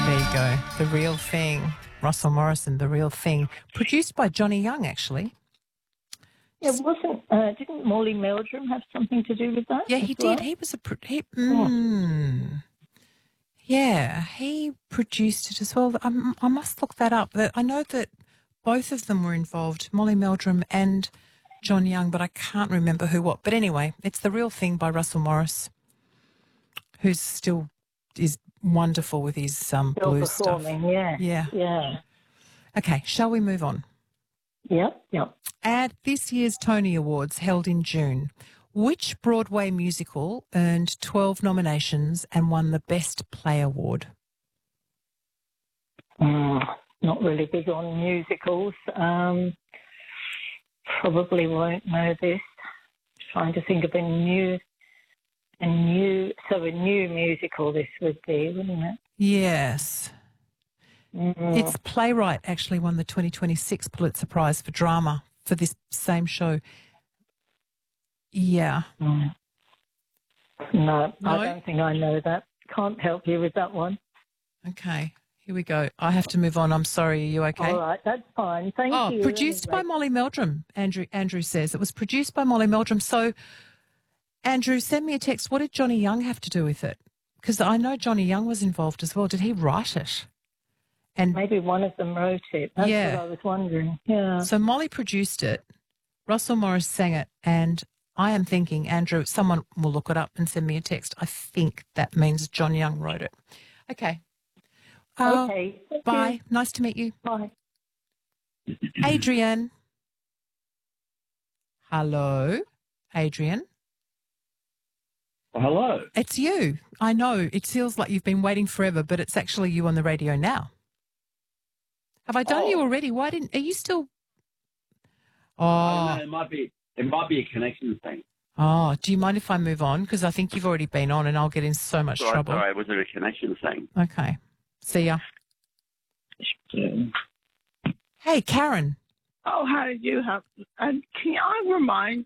There you go. The Real Thing. Russell Morrison, The Real Thing. Produced by Johnny Young, actually. Yeah, didn't Molly Meldrum have something to do with that? Yeah, he did. He was Yeah, he produced it as well. I must look that up. I know that both of them were involved, Molly Meldrum and John Young, but I can't remember who what. But anyway, it's The Real Thing by Russell Morris, who's still is wonderful with his blues stuff. Yeah. Okay, shall we move on? Yep. At this year's Tony Awards held in June, which Broadway musical earned 12 nominations and won the Best Play Award? Not really big on musicals. Probably won't know this. Trying to think of a new musical this would be, wouldn't it? Yes. Its playwright actually won the 2026 Pulitzer Prize for drama for this same show. Yeah. No, I don't think I know that. Can't help you with that one. Okay, here we go. I have to move on. I'm sorry. Are you okay? All right, that's fine. Thank you. Produced by Molly Meldrum, Andrew says. It was produced by Molly Meldrum. So, Andrew, send me a text. What did Johnny Young have to do with it? Because I know Johnny Young was involved as well. Did he write it? And maybe one of them wrote it. That's what I was wondering. Yeah. So Molly produced it, Russell Morris sang it, and I am thinking, Andrew, someone will look it up and send me a text. I think that means John Young wrote it. Okay. Okay. Bye. You. Nice to meet you. Bye. Adrian. Hello, Adrian. Hello. It's you. I know. It feels like you've been waiting forever, but it's actually you on the radio now. Have I done you already? Are you still? I don't know, it might be a connection thing. Oh, do you mind if I move on? Because I think you've already been on and I'll get in so much trouble. Sorry, was it a connection thing? Okay. See ya. Hey, Karen. Oh, how did you have? And can I remind